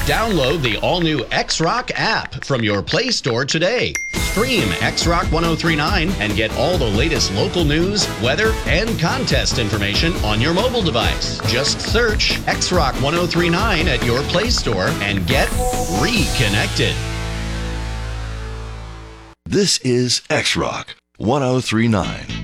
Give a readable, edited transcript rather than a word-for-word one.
Download the all-new X-Rock app from your Play Store today. Stream X-Rock 1039 and get all the latest local news, weather, and contest information on your mobile device. Just search X-Rock 1039 at your Play Store and get reconnected. This is X-Rock 1039.